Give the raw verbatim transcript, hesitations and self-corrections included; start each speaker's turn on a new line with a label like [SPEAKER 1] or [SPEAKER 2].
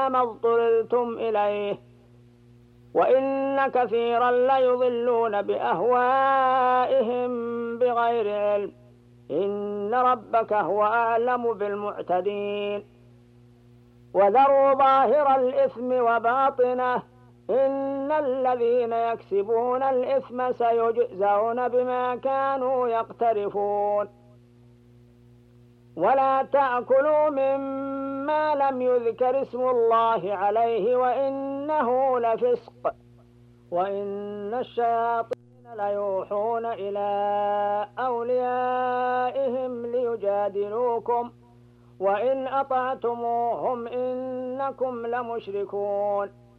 [SPEAKER 1] ما اضطررتم إليه، وإن كثيرا ليضلون بأهوائهم بغير علم، إن ربك هو أعلم بالمعتدين. وذروا ظاهر الإثم وباطنه، إن الذين يكسبون الإثم سيجزون بما كانوا يقترفون. ولا تأكلوا مما لم يذكر اسم الله عليه وإنه لفسق، وإن الشياطين ليوحون إلى أوليائهم ليجادلوكم وإن أطعتموهم إنكم لمشركون.